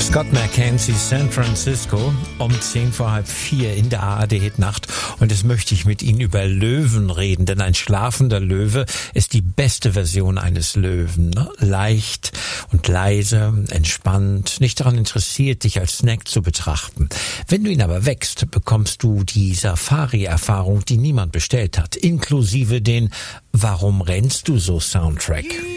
Scott McKenzie, San Francisco, um 4:10 in der ARD-Hitnacht. Und jetzt möchte ich mit Ihnen über Löwen reden, denn ein schlafender Löwe ist die beste Version eines Löwen. Ne? Leicht und leise, entspannt, nicht daran interessiert, dich als Snack zu betrachten. Wenn du ihn aber wächst, bekommst du die Safari-Erfahrung, die niemand bestellt hat, inklusive den "Warum rennst du so" Soundtrack.